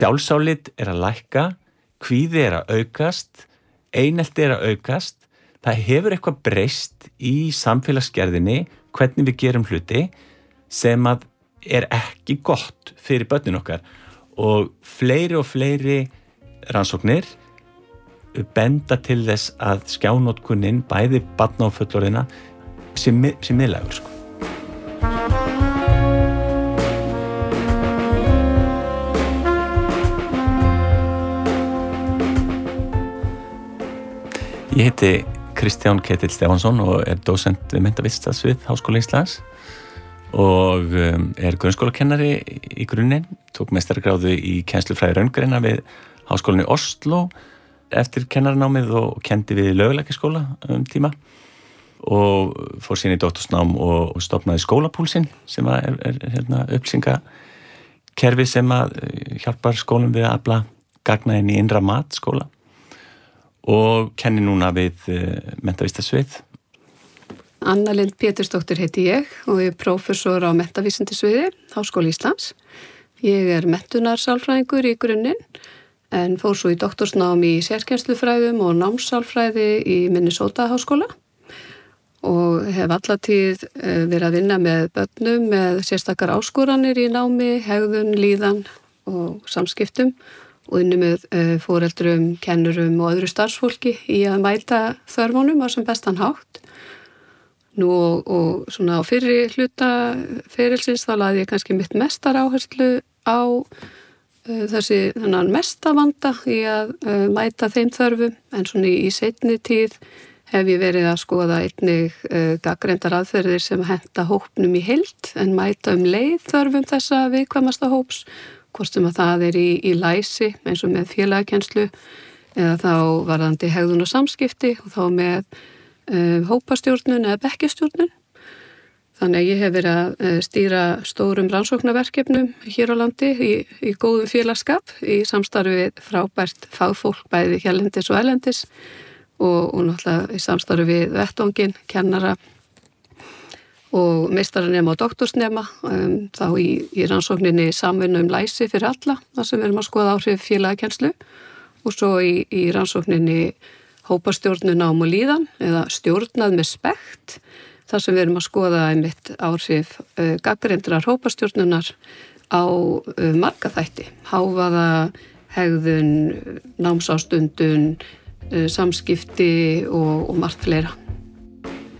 Sjálfsálit að lækka, kvíði að aukast, einelti að aukast. Það hefur eitthvað breyst í samfélagsgerðinni, hvernig við gerum hluti sem að ekki gott fyrir börnin okkar. Og fleiri rannsóknir benda til þess að skjánotkunin, bæði barna og fullorðina, sé miðlægur, sko. Ég heiti Kristján Ketill Stefánsson og dósent við menntavísindasvið Háskóla Íslands og grunnskólakennari í grunninn, tók meistaragráðu í kennslufræði raungreina við Háskólann í Oslo eftir kennaranámið og kenndi við Laugalækjarskóla tíma og fór síðan í doktorsnám og stofnaði skólapúlsinn sem upplýsingakerfi sem að hjálpar skólum við að afla gagna inn í innra mat skóla og kenni núna við menntavísindasvið. Anna Lind Pétursdóttir heiti ég og ég prófessor á menntavísindasviði Háskóla Íslands. Ég menntunarsálfræðingur í grunninn en fór svo í doktorsnám í sérkennslufræðum og námssálfræði í Minnesota háskóla og hef allatíð verið að vinna með börnum með sérstakar áskoranir í námi, hegðun, líðan og samskiptum og inni með foreldrum, kennurum og öðru starfsfólki í að mæta þörfunum á sem bestan hátt. Nú og svona á fyrri hluta ferilsins þá lagði ég kannski mitt mestar áherslu á þennan mesta vanda í að mæta þeim þörfum en svona í seinni tíð hef ég verið að skoða einnig gagnreyndar aðferðir sem henta hópnum í heild en mæta leið þörfum þessa viðkvæmasta hóps hvort sem að það í læsi eins og með félagakennslu eða þá varðandi hegðun og samskipti og þá með hópastjórnun eða bekkjastjórnun. Þannig að ég hef verið að stýra stórum rannsóknarverkefnum hér á landi í góðum félagskap í samstarfi við frábært fagfólk bæði hérlendis og erlendis og náttúrulega í samstarfi við vettvanginn, kennara og meistaranema og doktorsnema þá í rannsókninni samvinnu læsi fyrir alla, þar sem við erum að skoða áhrif félagakennslu og svo í rannsókninni hópastjórnun nám og líðan eða stjórnað með spekt, þar sem við erum að skoða einmitt áhrif gagnreyndrar hópastjórnunar á marga þætti, hávaða, hegðun, námsástundun, samskipti og margt fleira.